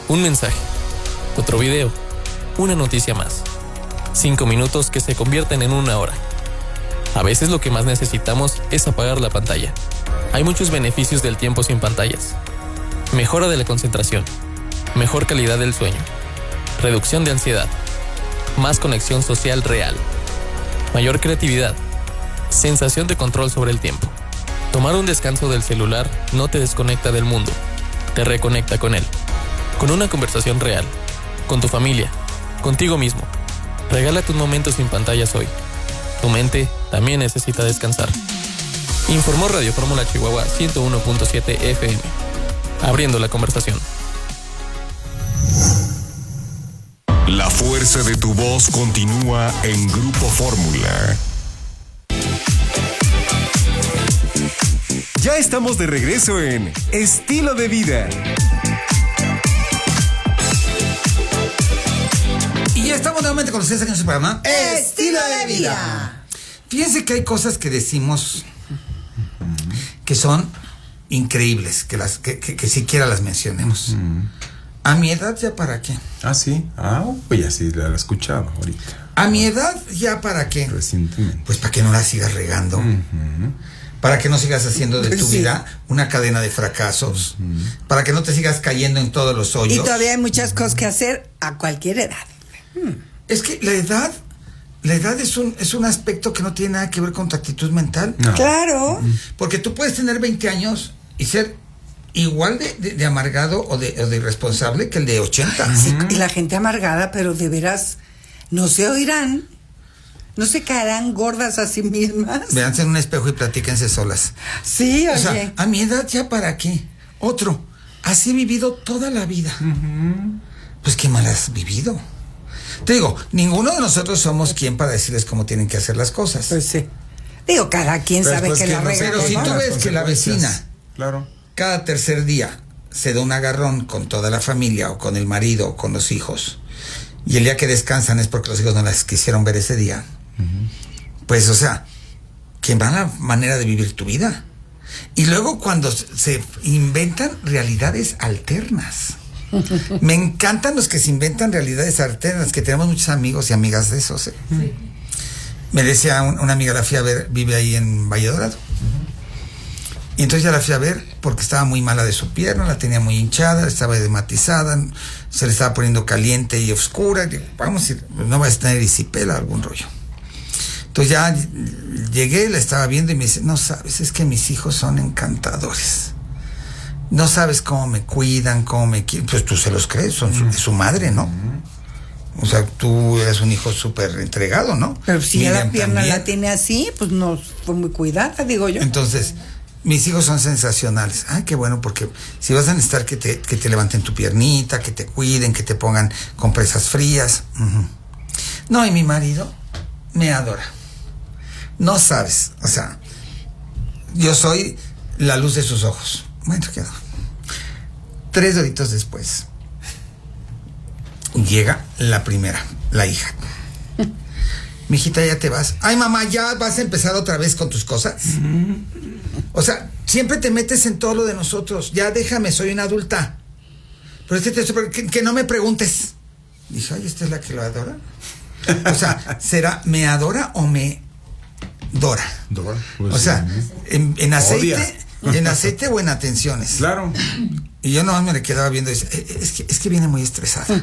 Un mensaje, otro video, una noticia más. 5 minutos que se convierten en 1 hora. A veces lo que más necesitamos es apagar la pantalla. Hay muchos beneficios del tiempo sin pantallas. Mejora de la concentración, mejor calidad del sueño, reducción de ansiedad, más conexión social real, mayor creatividad, sensación de control sobre el tiempo. Tomar un descanso del celular no te desconecta del mundo, te reconecta con él. Con una conversación real, con tu familia, contigo mismo. Regálate un momento sin pantallas hoy. Tu mente también necesita descansar. Informó Radio Fórmula Chihuahua 101.7 FM. Abriendo la conversación. La fuerza de tu voz continúa en Grupo Fórmula. Ya estamos de regreso en Estilo de Vida. Y ya estamos nuevamente con ustedes aquí en su programa Estilo de Vida. Fíjense que hay cosas que decimos que son increíbles, que siquiera las mencionemos. A mi edad, ¿ya para qué? Ah, sí. Pues ya sí, la escuchaba ahorita. A mi edad, ¿ya para qué? Recientemente. Pues para que no la sigas regando. Para que no sigas haciendo de tu vida una cadena de fracasos. Para que no te sigas cayendo en todos los hoyos. Y todavía hay muchas cosas que hacer a cualquier edad. Es que la edad es un aspecto que no tiene nada que ver con tu actitud mental. No. Claro. Porque tú puedes tener 20 años y ser igual de amargado o de irresponsable que el de 80. Sí, y la gente amargada, pero de veras no se oirán, no se caerán gordas a sí mismas. Véanse en un espejo y platíquense solas. Sí, oye. O sea, a mi edad, ¿ya para qué? Otro, así he vivido toda la vida. Pues qué mal has vivido. Te digo, ninguno de nosotros somos quien para decirles cómo tienen que hacer las cosas. Pues sí. Digo, cada quien Pero sabe que la regla. Pero si tú ves que la vecina, claro, cada tercer día se da un agarrón con toda la familia o con el marido o con los hijos, y el día que descansan es porque los hijos no las quisieron ver ese día, pues, o sea, qué mala manera de vivir tu vida. Y luego cuando se inventan realidades alternas. Me encantan los que se inventan realidades alternas, que tenemos muchos amigos y amigas de esos. Sí. Me decía una amiga, la fui a ver, vive ahí en Valle Dorado. Y entonces ya la fui a ver porque estaba muy mala de su pierna, la tenía muy hinchada, estaba edematizada, se le estaba poniendo caliente y oscura. Digo, vamos a ir, no vas a tener disipela, algún rollo. Entonces ya llegué, la estaba viendo y me dice, no sabes, es que mis hijos son encantadores. No sabes cómo me cuidan, cómo me quieren. Pues tú se los crees, son su madre, ¿no? O sea, tú eres un hijo súper entregado, ¿no? Pero si ya la pierna también la tiene así, pues no fue muy cuidada, digo yo. Entonces, mis hijos son sensacionales. Ay, qué bueno, porque si vas a necesitar que te levanten tu piernita, que te cuiden, que te pongan compresas frías. No, y mi marido me adora. No sabes, o sea, yo soy la luz de sus ojos. Bueno, quedó. 3 horitos después llega la primera, la hija. Mijita, ya te vas. Ay, mamá, ya vas a empezar otra vez con tus cosas. O sea, siempre te metes en todo lo de nosotros. Ya déjame, soy una adulta. Pero que no me preguntes. Dije, ay, ¿esta es la que lo adora? O sea, ¿será me adora o me dora? Pues, o sea, en aceite. Odia. En aceite o en atenciones. Claro. Y yo nomás me le quedaba viendo y decía, es que viene muy estresada.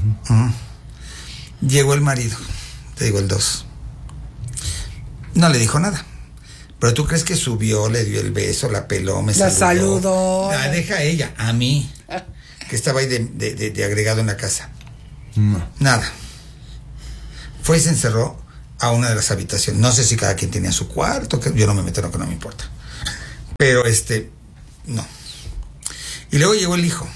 Llegó el marido, te digo el 2. No le dijo nada. Pero tú crees que subió, le dio el beso, la peló, me la saludó. saludó. La deja ella, a mí, que estaba ahí de agregado en la casa. No. Nada. Fue y se encerró a una de las habitaciones. No sé si cada quien tenía su cuarto, que yo no me meto en lo que no me importa. Pero no. Y luego llegó el hijo.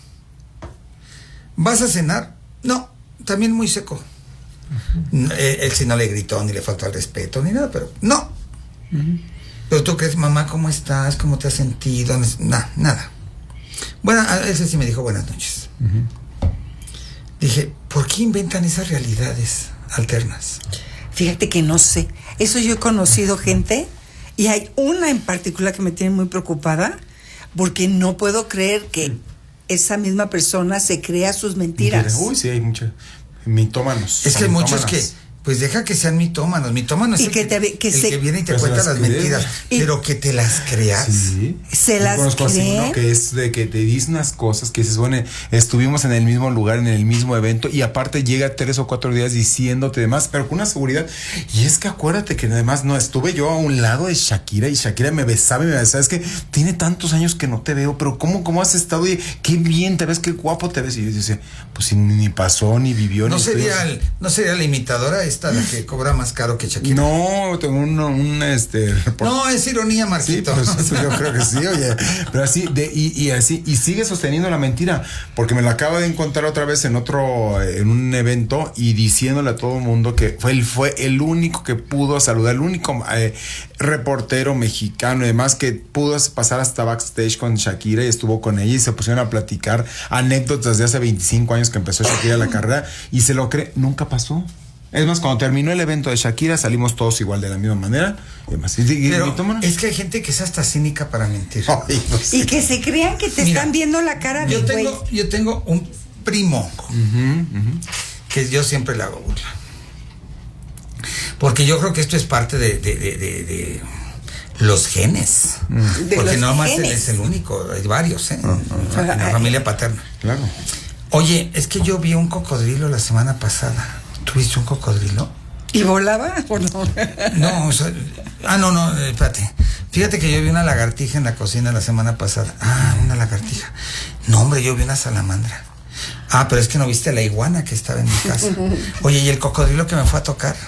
¿Vas a cenar? No, también muy seco. Él sí no le gritó, ni le faltó al respeto, ni nada, pero no. Pero tú crees, mamá, ¿cómo estás? ¿Cómo te has sentido? Nada. Bueno, ese sí me dijo buenas noches. Dije, ¿por qué inventan esas realidades alternas? Fíjate que no sé. Eso yo he conocido gente. Y hay una en particular que me tiene muy preocupada porque no puedo creer que esa misma persona se crea sus mentiras. Uy, sí, hay muchos mitómanos. Es que hay muchos que, pues deja que sean mitómanos. Mitómanos Y es que el te- que se- que viene y te Pero se cuenta las las crees. mentiras, Y- pero que te las creas. Sí. Se Yo las conozco así creen. uno que es de que te dice unas cosas que se supone estuvimos en el mismo lugar, en el mismo evento, y aparte llega 3 o 4 días diciéndote demás, pero con una seguridad. Y es que acuérdate que además no estuve yo a un lado de Shakira y Shakira me besaba y me besaba. Es que tiene tantos años que no te veo, pero ¿cómo has estado? Y qué bien te ves, qué guapo te ves. Y yo dice, pues si ni pasó, ni vivió, No ni sería, estuvo. no sería la imitadora esta la que cobra más caro que Shakira. No, tengo un No, es ironía, Sí, Marquito. pues yo creo que sí, oye. Pero así, así, y sigue sosteniendo la mentira, porque me la acabo de encontrar otra vez en un evento y diciéndole a todo el mundo que él fue el único que pudo saludar, el único reportero mexicano y demás que pudo pasar hasta backstage con Shakira y estuvo con ella y se pusieron a platicar anécdotas de hace 25 años que empezó Shakira la carrera y se lo cree, nunca pasó. Es más, cuando terminó el evento de Shakira salimos todos igual de la misma manera. Y demás. Pero Mitómanos. es que hay gente que es hasta cínica para mentir. Ay, no sé. Y que se crean que te Mira, están viendo la cara de güey. Yo tengo un primo que yo siempre le hago burla. Porque yo creo que esto es parte de los genes. De Porque los no más él genes. es el único, hay varios, en la familia paterna. Claro. Oye, es que yo vi un cocodrilo la semana pasada. ¿Tuviste un cocodrilo? ¿Y volaba o no? No, o sea, no, espérate. Fíjate que yo vi una lagartija en la cocina la semana pasada. Una lagartija. No, hombre, yo vi una salamandra. Pero es que no viste la iguana que estaba en mi casa. Oye, y el cocodrilo que me fue a tocar.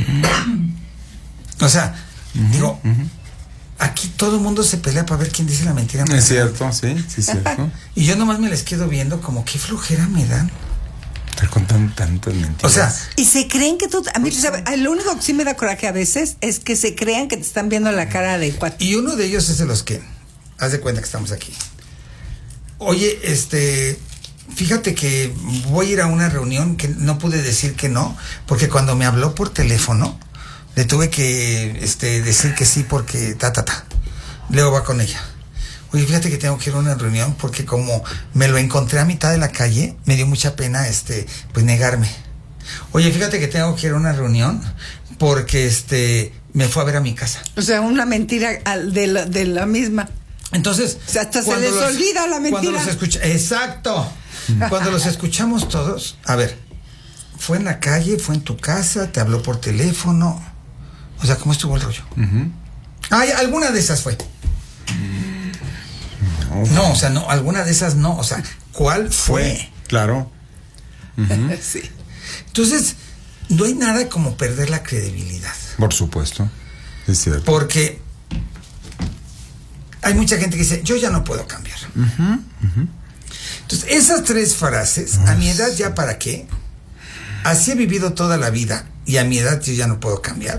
O sea, digo, aquí todo el mundo se pelea para ver quién dice la mentira más Es grande. cierto, sí, es cierto. Y yo nomás me les quedo viendo como qué flojera me dan. Te contan tantas mentiras. O sea, Y se creen que tú... A mí, ¿sabes? Lo único que sí me da coraje a veces es que se crean que te están viendo la cara de cuate. y uno de ellos es de los que, haz de cuenta que estamos aquí. Oye, fíjate que voy a ir a una reunión que no pude decir que no, porque cuando me habló por teléfono, le tuve que decir que sí porque Luego va con ella. Oye, fíjate que tengo que ir a una reunión porque como me lo encontré a mitad de la calle, me dio mucha pena, pues negarme. Oye, fíjate que tengo que ir a una reunión porque, me fue a ver a mi casa. O sea, una mentira de la misma. Entonces, O sea, hasta se cuando les olvida la mentira. Cuando los exacto. Cuando los escuchamos todos, a ver, fue en la calle, fue en tu casa, te habló por teléfono. O sea, ¿cómo estuvo el rollo? Alguna de esas fue. No, o sea, no, alguna de esas no. O sea, ¿cuál fue? Claro. Sí. Entonces, no hay nada como perder la credibilidad. Por supuesto. Es cierto. Porque hay mucha gente que dice, yo ya no puedo cambiar. Entonces, esas 3 frases, a mi edad ya para qué, así he vivido toda la vida y a mi edad yo ya no puedo cambiar.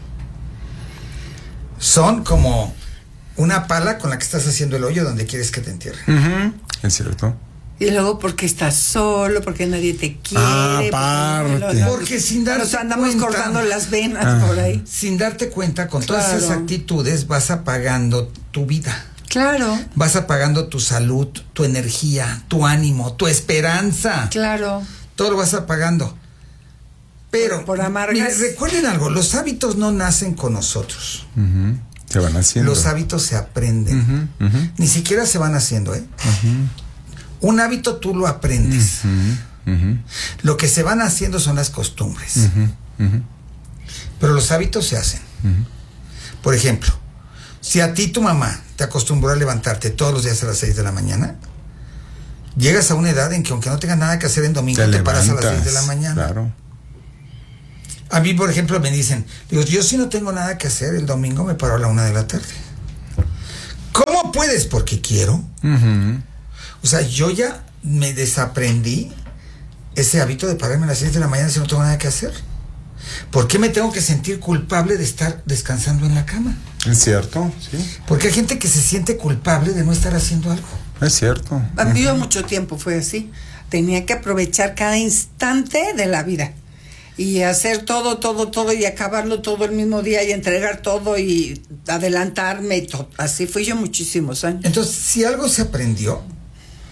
Son como una pala con la que estás haciendo el hoyo donde quieres que te entierren. Es cierto. Y luego porque estás solo, porque nadie te quiere. Aparte. Porque sin darte nos andamos cuenta, cortando las venas por ahí. sin darte cuenta, con todas Claro. esas actitudes vas apagando tu vida. Claro, Vas apagando tu salud, tu energía, tu ánimo, tu esperanza. claro. Todo lo vas apagando. Pero, Por amargas. mire, recuerden algo, los hábitos no nacen con nosotros. Se van haciendo. Los hábitos se aprenden. Ni siquiera se van haciendo, ¿eh? Un hábito tú lo aprendes. Lo que se van haciendo son las costumbres. Pero los hábitos se hacen. Por ejemplo, si a ti tu mamá te acostumbró a levantarte todos los días a las 6 de la mañana, llegas a una edad en que aunque no tengas nada que hacer en domingo, te paras a las 6 de la mañana. Claro. A mí, por ejemplo, me dicen, digo, yo si no tengo nada que hacer, el domingo me paro a la 1 de la tarde. ¿Cómo puedes? Porque quiero. O sea, yo ya me desaprendí ese hábito de pararme a las 6 de la mañana si no tengo nada que hacer. ¿Por qué me tengo que sentir culpable de estar descansando en la cama? Es cierto, sí. Porque hay gente que se siente culpable de no estar haciendo algo. Es cierto. A mí mucho tiempo fue así. Tenía que aprovechar cada instante de la vida. Y hacer todo y acabarlo todo el mismo día y entregar todo y adelantarme y todo. Así fui yo muchísimos años. Entonces, si algo se aprendió,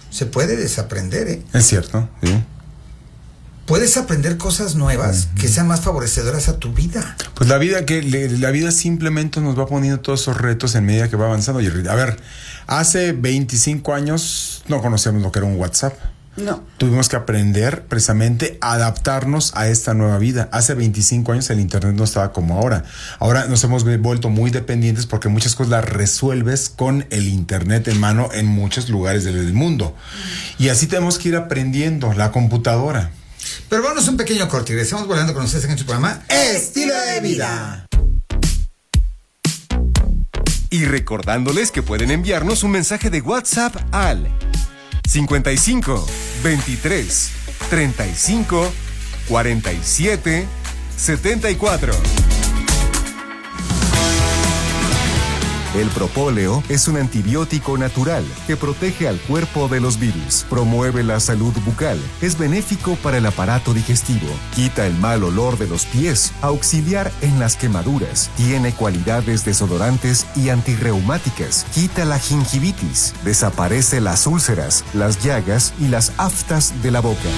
se puede desaprender, ¿eh? Es cierto, sí. Puedes aprender cosas nuevas que sean más favorecedoras a tu vida. Pues la vida simplemente nos va poniendo todos esos retos en medida que va avanzando. Y a ver, hace 25 años no conocíamos lo que era un WhatsApp. No. Tuvimos que aprender precisamente a adaptarnos a esta nueva vida. Hace 25 años el internet no estaba como ahora. Ahora nos hemos vuelto muy dependientes porque muchas cosas las resuelves con el internet en mano en muchos lugares del mundo. Y así tenemos que ir aprendiendo la computadora. Pero vamos a un pequeño corte y regresamos volando con ustedes en su programa Estilo de Vida. Y recordándoles que pueden enviarnos un mensaje de WhatsApp al 55 23 35 47 74. El propóleo es un antibiótico natural que protege al cuerpo de los virus, promueve la salud bucal, es benéfico para el aparato digestivo, quita el mal olor de los pies, auxiliar en las quemaduras, tiene cualidades desodorantes y antirreumáticas, quita la gingivitis, desaparece las úlceras, las llagas y las aftas de la boca.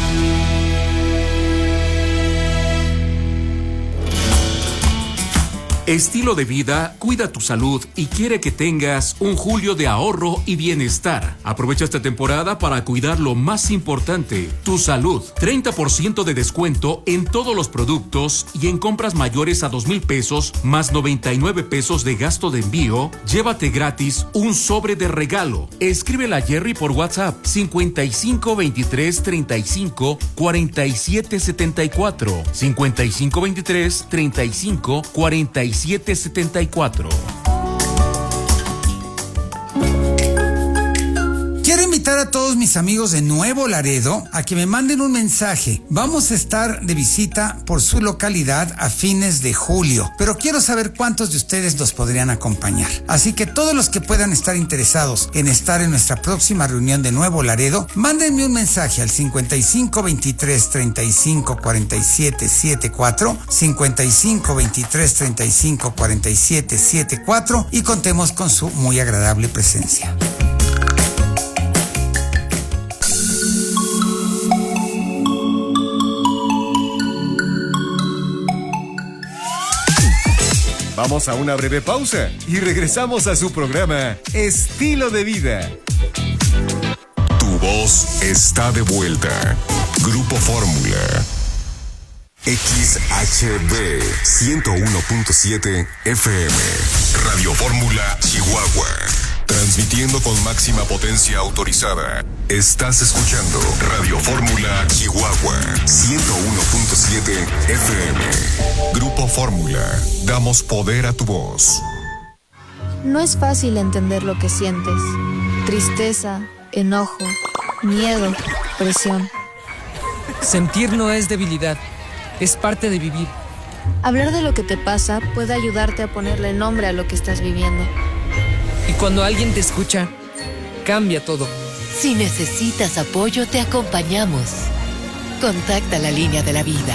Estilo de Vida cuida tu salud y quiere que tengas un julio de ahorro y bienestar. Aprovecha esta temporada para cuidar lo más importante, tu salud. 30% de descuento en todos los productos y en compras mayores a 2,000 pesos más 99 pesos de gasto de envío. Llévate gratis un sobre de regalo. Escríbele a Jerry por WhatsApp 55 23 35 47 74 55 23 35 47 74. Quiero invitar a todos mis amigos de Nuevo Laredo a que me manden un mensaje. Vamos a estar de visita por su localidad a fines de julio, pero quiero saber cuántos de ustedes nos podrían acompañar. Así que todos los que puedan estar interesados en estar en nuestra próxima reunión de Nuevo Laredo, mándenme un mensaje al 55 23 35 47 74, 55 23 35 47 74 y contemos con su muy agradable presencia. Vamos a una breve pausa y regresamos a su programa Estilo de Vida. Tu voz está de vuelta. Grupo Fórmula. XHB 101.7 FM. Radio Fórmula Chihuahua. Transmitiendo con máxima potencia autorizada. Estás escuchando Radio Fórmula Chihuahua 101.7 FM. Grupo Fórmula. Damos poder a tu voz. No es fácil entender lo que sientes. Tristeza, enojo, miedo, presión. Sentir no es debilidad, es parte de vivir. Hablar de lo que te pasa puede ayudarte a ponerle nombre a lo que estás viviendo. Y cuando alguien te escucha, cambia todo. Si necesitas apoyo, te acompañamos. Contacta la línea de la vida.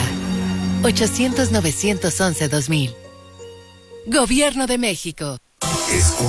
800-911-2000. Gobierno de México.